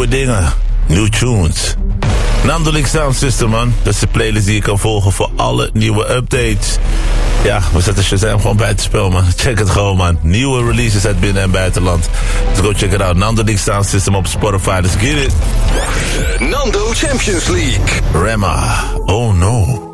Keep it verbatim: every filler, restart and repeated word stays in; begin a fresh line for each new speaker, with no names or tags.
Nieuwe dingen. New tunes. Nando Link Sound System, man. Dat is de playlist die je kan volgen voor alle nieuwe updates. Ja, we zetten Shazam gewoon buitenspel, man. Check het gewoon, man. Nieuwe releases uit binnen- en buitenland. Dus go check it out. Nando Link Sound System op Spotify. Let's get it.
Nando Champions League.
Rema. Oh no.